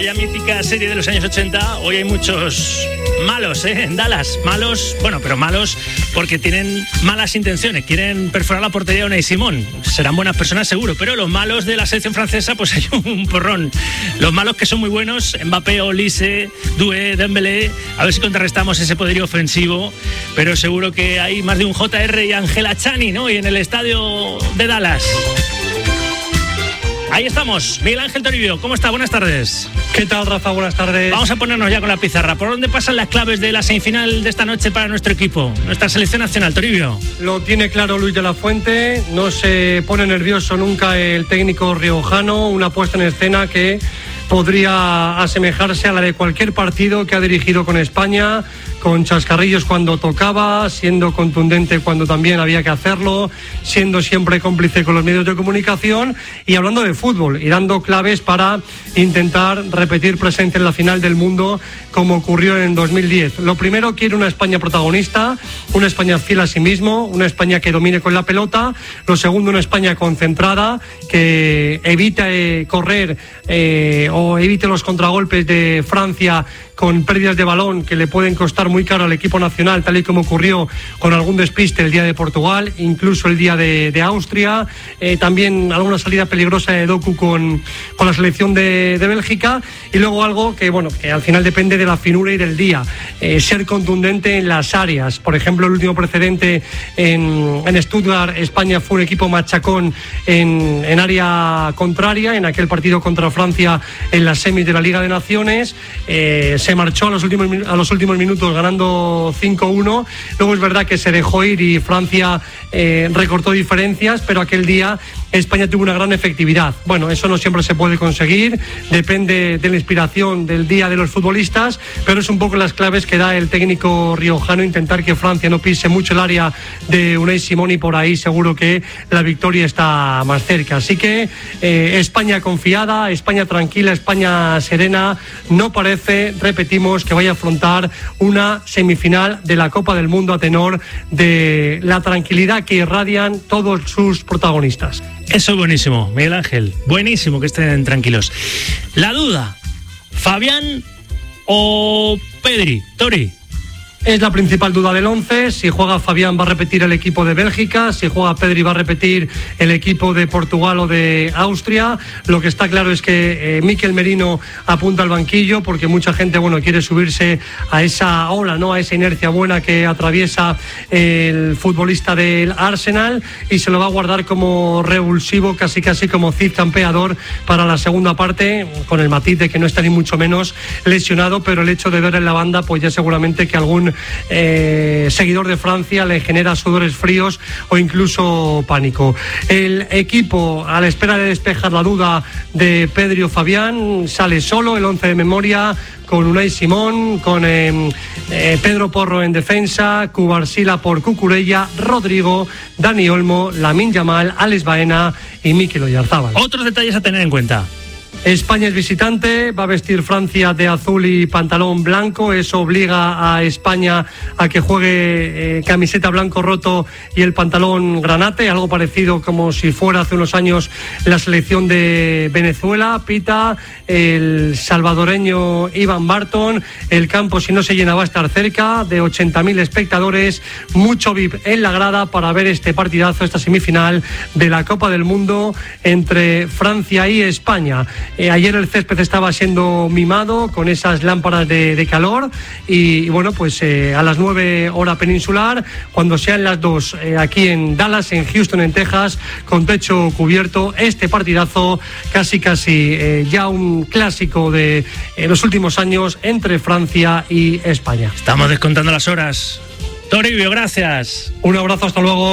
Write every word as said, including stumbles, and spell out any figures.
aquella mítica serie de los años ochenta, hoy hay muchos malos, ¿eh? En Dallas, malos, bueno, pero malos porque tienen malas intenciones, quieren perforar la portería de Unai Simón. Serán buenas personas seguro, pero los malos de la selección francesa, pues hay un porrón. Los malos que son muy buenos, Mbappé, Olise, Doué, Dembélé, a ver si contrarrestamos ese poderío ofensivo, pero seguro que hay más de un J R y Angela Chani, ¿no? Y en el estadio de Dallas. Ahí estamos, Miguel Ángel Toribio, ¿cómo está? Buenas tardes. ¿Qué tal, Rafa? Buenas tardes. Vamos a ponernos ya con la pizarra. ¿Por dónde pasan las claves de la semifinal de esta noche para nuestro equipo, nuestra selección nacional, Toribio? Lo tiene claro Luis de la Fuente, no se pone nervioso nunca el técnico riojano, una puesta en escena que podría asemejarse a la de cualquier partido que ha dirigido con España, con chascarrillos cuando tocaba, siendo contundente cuando también había que hacerlo, siendo siempre cómplice con los medios de comunicación y hablando de fútbol y dando claves para intentar repetir presencia en la final del mundo como ocurrió en dos mil diez. Lo primero, quiere una España protagonista, una España fiel a sí mismo, una España que domine con la pelota. Lo segundo, una España concentrada, que evite eh, correr eh, o evite los contragolpes de Francia con pérdidas de balón que le pueden costar muy caro al equipo nacional, tal y como ocurrió con algún despiste el día de Portugal, incluso el día de, de Austria, eh, también alguna salida peligrosa de Doku con, con la selección de, de Bélgica, y luego algo que, bueno, que al final depende de la finura y del día, eh, ser contundente en las áreas. Por ejemplo, el último precedente en, en Stuttgart, España fue un equipo machacón en, en área contraria, en aquel partido contra Francia en las semis de la Liga de Naciones. eh, se marchó a los últimos a los últimos minutos ganando cinco uno. Luego es verdad que se dejó ir y Francia eh, recortó diferencias, pero aquel día España tuvo una gran efectividad. Bueno, eso no siempre se puede conseguir, depende de la inspiración del día de los futbolistas, pero es un poco las claves que da el técnico riojano, intentar que Francia no pise mucho el área de Unai Simón, y por ahí seguro que la victoria está más cerca. Así que eh, España confiada, España tranquila, España serena, no parece, repetimos, que vaya a afrontar una semifinal de la Copa del Mundo a tenor de la tranquilidad que irradian todos sus protagonistas. Eso es buenísimo, Miguel Ángel. Buenísimo que estén tranquilos. La duda, ¿Fabián o Pedri? Tori. Es la principal duda del once. Si juega Fabián va a repetir el equipo de Bélgica, si juega Pedri va a repetir el equipo de Portugal o de Austria. Lo que está claro es que eh, Mikel Merino apunta al banquillo porque mucha gente, bueno, quiere subirse a esa ola, ¿no? A esa inercia buena que atraviesa el futbolista del Arsenal, y se lo va a guardar como revulsivo, casi casi como Cid campeador para la segunda parte, con el matiz de que no está ni mucho menos lesionado, pero el hecho de ver en la banda, pues ya seguramente que algún Eh, seguidor de Francia le genera sudores fríos o incluso pánico. El equipo, a la espera de despejar la duda de Pedri o Fabián, sale solo, el once de memoria, con Unai Simón, con eh, eh, Pedro Porro en defensa, Cubarsila por Cucurella, Rodrigo, Dani Olmo, Lamine Yamal, Alex Baena y Mikel Oyarzabal. Otros detalles a tener en cuenta. España es visitante, va a vestir Francia de azul y pantalón blanco. Eso obliga a España a que juegue eh, camiseta blanco roto y el pantalón granate, algo parecido como si fuera hace unos años la selección de Venezuela. Pita el salvadoreño Ivan Barton. El campo, si no se llena, va a estar cerca de ochenta mil espectadores, mucho V I P en la grada para ver este partidazo, esta semifinal de la Copa del Mundo entre Francia y España. Eh, ayer el césped estaba siendo mimado con esas lámparas de, de calor y, y bueno, pues eh, a las nueve hora peninsular, cuando sean las dos, eh, aquí en Dallas, en Houston, en Texas, con techo cubierto, este partidazo casi casi eh, ya un clásico de eh, los últimos años entre Francia y España. Estamos descontando las horas. Toribio, gracias. Un abrazo, hasta luego.